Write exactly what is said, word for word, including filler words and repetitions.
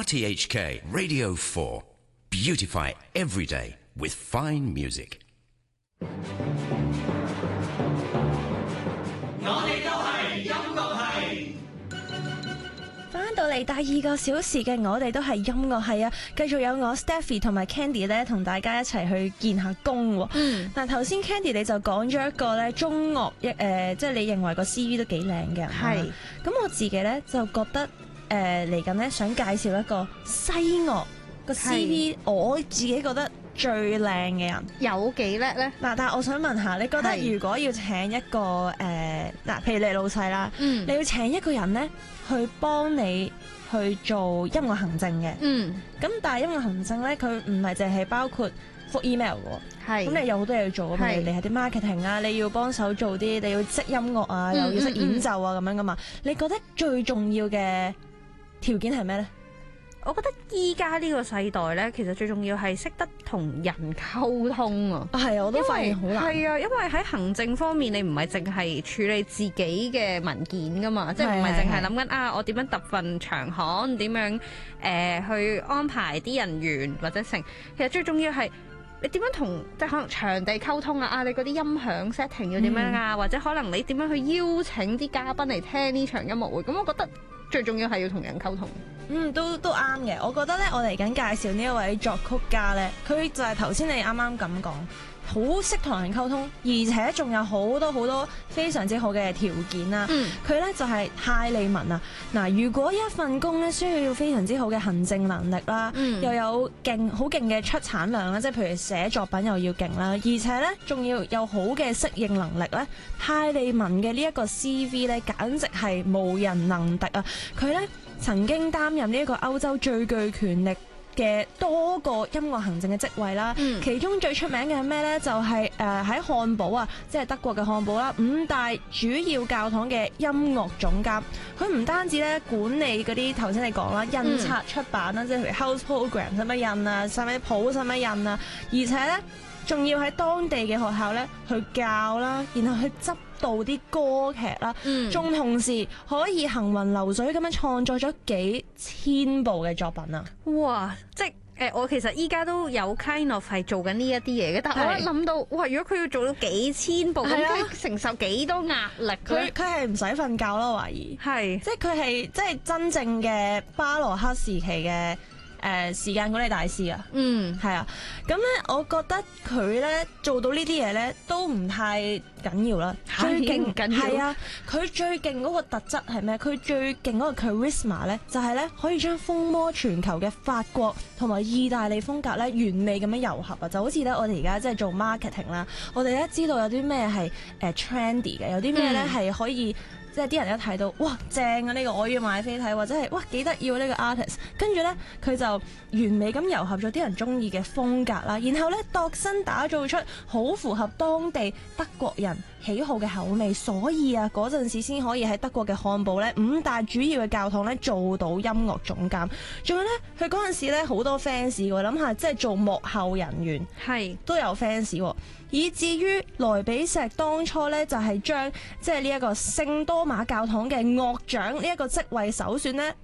R T H K Radio four. Beautify every day with fine music. 我哋都係音樂系。 翻到嚟第二個小時嘅我哋都係音樂系啊，繼續有我 Stephy 同埋 Candy 咧，同大家一齊去見下工喎。嗯。嗱，頭先 Candy 你就講咗一個咧中樂一誒、呃，即係你認為個 C V 都幾靚嘅。係。咁我自己咧就覺得誒嚟緊咧想介紹一個西樂個 C V，我自己覺得最靚嘅人有幾叻咧？ 嗱，但係我想問下，你覺得如果要請一個誒嗱、呃，譬如你係老細啦，嗯、你要請一個人咧去幫你去做音樂行政嘅，嗯，咁但係音樂行政咧，佢唔係淨係包括覆 email 嘅，係，咁你有好多嘢要做，譬如你係啲 marketing 啊，你要幫手做啲，你要識音樂啊，嗯、又要識演奏啊，咁、嗯嗯、樣噶嘛？你覺得最重要嘅條件係咩咧？ 我覺得依家呢個世代咧，其實最重要係識得同人溝通啊！ 係啊，我都發現好難。 係啊，因為喺行政方面，你唔係淨係處理自己嘅文件噶嘛，即係唔係淨係諗緊啊，我點樣揼份長刊，點樣誒、呃、去安排啲人員或者成。其實最重要係你點樣同即係可能場地溝通啊！啊，你嗰啲音響 setting 要點樣啊？嗯、或者可能你點樣去邀請啲嘉賓嚟聽呢場音樂會？咁我覺得最重要係要同人溝通。 嗯，都都啱嘅。我覺得咧，我嚟緊介紹呢一位作曲家咧，佢就係頭先你啱啱咁講，好識同人溝通，而且仲有好多好多非常之好嘅條件啦。佢咧、嗯、就係泰利文啊。嗱，如果一份工咧需要非常之好嘅行政能力啦，嗯、又有勁好勁嘅出產量啦，即係譬如寫作品又要勁啦，而且咧仲要有好嘅適應能力咧，泰利文嘅呢一個 C V 咧，簡直係無人能敵啊！佢咧曾經擔任呢一個歐洲最具權力嘅多個音樂行政嘅職位啦，嗯、其中最出名嘅係咩呢？就係誒喺漢堡啊，即係德國嘅漢堡啦，五大主要教堂嘅音樂總監。佢唔單止咧管理嗰啲頭先你講啦，印刷出版啦，嗯、即係譬如 house program 使乜印啊，使乜譜使乜印啊，而且咧仲要喺當地嘅學校咧去教啦，然後去執到啲歌劇啦，仲、嗯、同時可以行雲流水咁樣創作咗幾千部嘅作品啊！ 哇，即係誒、呃，我其實依家都有 kind of 係做緊呢一啲嘢嘅，但係我一諗到，哇！如果佢要做到幾千部，咁佢、啊、承受幾多壓力？ 佢佢係唔使瞓覺咯，懷疑係，即係佢係即係真正嘅巴洛克時期嘅。誒、呃、時間管理大師啊，嗯，係啊，咁咧，我覺得佢咧做到呢啲嘢咧都唔太緊要啦，最勁緊要係啊，佢最勁嗰個特質係咩？佢最勁嗰個 charisma 咧，就係、是、咧可以將風靡全球嘅法國同埋意大利風格咧完美咁樣糅合啊！就好似咧我哋而家即係做 marketing 啦，我哋咧知道有啲咩係誒 trendy 嘅，有啲咩咧係可以。即係啲人一睇到，哇正啊！呢、這個我要買飛睇，或者係哇幾得意喎呢個 artist。跟住咧，佢就完美咁糅合咗啲人中意嘅風格啦，然後咧度身打造出好符合當地德國人喜好嘅口味。所以啊，嗰陣時先可以喺德國嘅漢堡咧五大主要嘅教堂咧做到音樂總監。仲有咧，佢嗰陣時咧好多 fans 喎，諗下即係做幕後人員係都有 fans 喎。以至於萊比錫當初咧就係將即係呢一個聖多馬教堂嘅樂長呢一個職位首選咧。